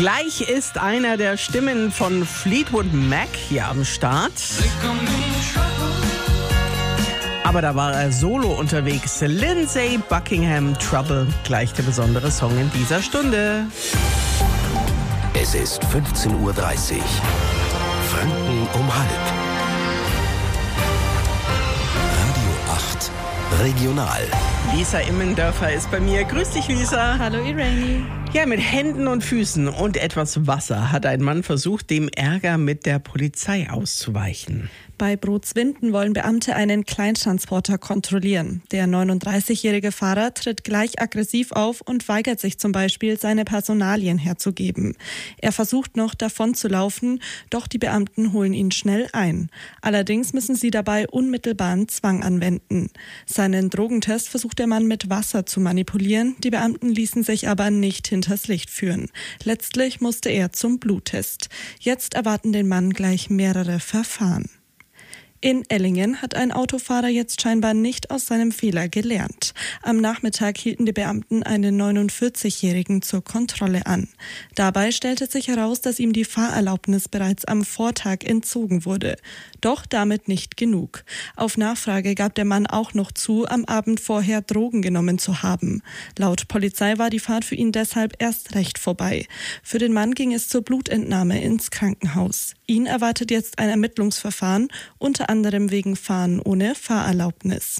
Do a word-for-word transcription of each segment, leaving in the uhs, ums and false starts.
Gleich ist einer der Stimmen von Fleetwood Mac hier am Start. Aber da war er solo unterwegs. Lindsey Buckingham, Trouble. Gleich der besondere Song in dieser Stunde. Es ist fünfzehn Uhr dreißig. Franken um halb. Radio acht Regional. Lisa Immendörfer ist bei mir. Grüß dich, Lisa. Hallo, Irene. Ja, mit Händen und Füßen und etwas Wasser hat ein Mann versucht, dem Ärger mit der Polizei auszuweichen. Bei Brotswinden wollen Beamte einen Kleintransporter kontrollieren. Der neununddreißigjährige Fahrer tritt gleich aggressiv auf und weigert sich zum Beispiel, seine Personalien herzugeben. Er versucht noch davon zu laufen, doch die Beamten holen ihn schnell ein. Allerdings müssen sie dabei unmittelbaren Zwang anwenden. Seinen Drogentest versucht der Mann mit Wasser zu manipulieren. Die Beamten ließen sich aber nicht hinters Licht führen. Letztlich musste er zum Bluttest. Jetzt erwarten den Mann gleich mehrere Verfahren. In Ellingen hat ein Autofahrer jetzt scheinbar nicht aus seinem Fehler gelernt. Am Nachmittag hielten die Beamten einen neunundvierzigjährigen zur Kontrolle an. Dabei stellte sich heraus, dass ihm die Fahrerlaubnis bereits am Vortag entzogen wurde. Doch damit nicht genug. Auf Nachfrage gab der Mann auch noch zu, am Abend vorher Drogen genommen zu haben. Laut Polizei war die Fahrt für ihn deshalb erst recht vorbei. Für den Mann ging es zur Blutentnahme ins Krankenhaus. Ihn erwartet jetzt ein Ermittlungsverfahren, unter anderem wegen Fahren ohne Fahrerlaubnis.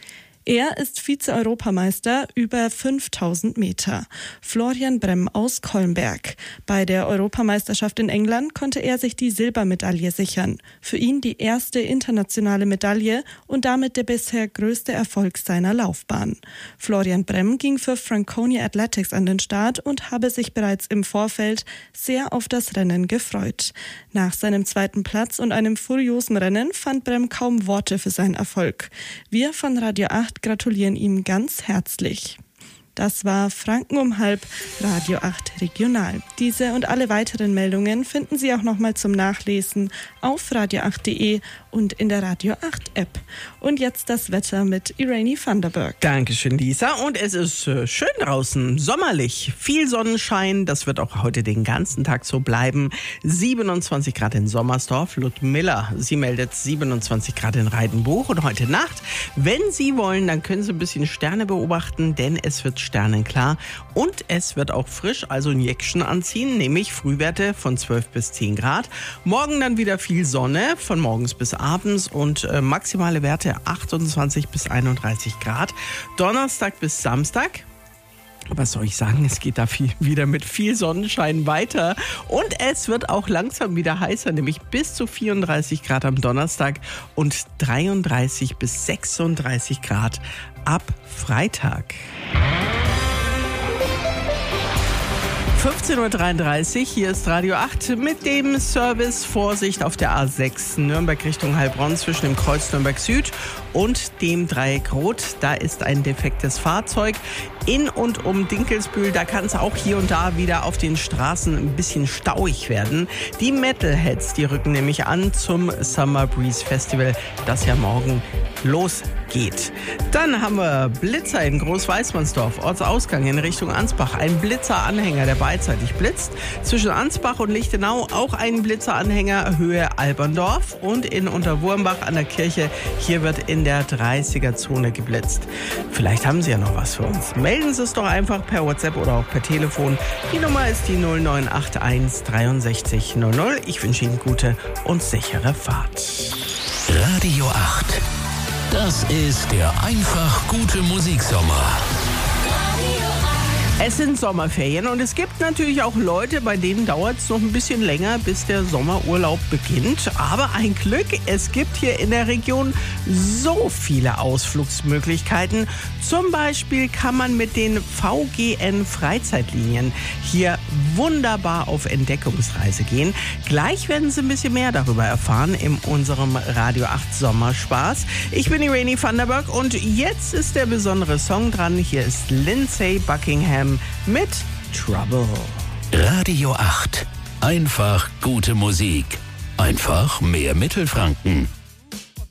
Er ist Vize-Europameister über fünftausend Meter. Florian Bremm aus Kolmberg. Bei der Europameisterschaft in England konnte er sich die Silbermedaille sichern. Für ihn die erste internationale Medaille und damit der bisher größte Erfolg seiner Laufbahn. Florian Bremm ging für Franconia Athletics an den Start und habe sich bereits im Vorfeld sehr auf das Rennen gefreut. Nach seinem zweiten Platz und einem furiosen Rennen fand Bremm kaum Worte für seinen Erfolg. Wir von Radio acht gratulieren ihm ganz herzlich. Das war Franken um halb, Radio acht Regional. Diese und alle weiteren Meldungen finden Sie auch nochmal zum Nachlesen auf radio acht punkt de und in der Radio acht App. Und jetzt das Wetter mit Irene Vanderberg. Dankeschön, Lisa. Und es ist äh, schön draußen, sommerlich, viel Sonnenschein. Das wird auch heute den ganzen Tag so bleiben. siebenundzwanzig Grad in Sommersdorf. Ludmilla, sie meldet siebenundzwanzig Grad in Reidenbuch. Und heute Nacht, wenn Sie wollen, dann können Sie ein bisschen Sterne beobachten, denn es wird sternenklar und es wird auch frisch, also ein Jäckchen anziehen, nämlich Frühwerte von zwölf bis zehn Grad. Morgen dann wieder viel Sonne, von morgens bis abends und äh, maximale Werte achtundzwanzig bis einunddreißig Grad. Donnerstag bis Samstag. Was soll ich sagen, es geht da viel, wieder mit viel Sonnenschein weiter und es wird auch langsam wieder heißer, nämlich bis zu vierunddreißig Grad am Donnerstag und dreiunddreißig bis sechsunddreißig Grad ab Freitag. fünfzehn Uhr dreiunddreißig, hier ist Radio acht mit dem Service Vorsicht auf der A sechs Nürnberg Richtung Heilbronn zwischen dem Kreuz Nürnberg Süd und dem Dreieck Rot. Da ist ein defektes Fahrzeug in und um Dinkelsbühl. Da kann es auch hier und da wieder auf den Straßen ein bisschen stauig werden. Die Metalheads, die rücken nämlich an zum Summer Breeze Festival, das ja morgen losgeht. Dann haben wir Blitzer in Großweißmannsdorf, Ortsausgang in Richtung Ansbach. Ein Blitzeranhänger, der beidseitig blitzt. Zwischen Ansbach und Lichtenau auch ein Blitzeranhänger, Höhe Alberndorf. Und in Unterwurmbach an der Kirche, hier wird in der dreißiger-Zone geblitzt. Vielleicht haben Sie ja noch was für uns. Melden Sie es doch einfach per WhatsApp oder auch per Telefon. Die Nummer ist die null neun acht eins dreiundsechzig null null. Ich wünsche Ihnen gute und sichere Fahrt. Radio acht. Das ist der einfach gute Musiksommer. Es sind Sommerferien und es gibt natürlich auch Leute, bei denen dauert es noch ein bisschen länger, bis der Sommerurlaub beginnt. Aber ein Glück, es gibt hier in der Region so viele Ausflugsmöglichkeiten. Zum Beispiel kann man mit den V G N-Freizeitlinien hier wunderbar auf Entdeckungsreise gehen. Gleich werden Sie ein bisschen mehr darüber erfahren in unserem Radio acht Sommerspaß. Ich bin Irene Vanderberg und jetzt ist der besondere Song dran. Hier ist Lindsey Buckingham mit Trouble. Radio acht. Einfach gute Musik. Einfach mehr Mittelfranken.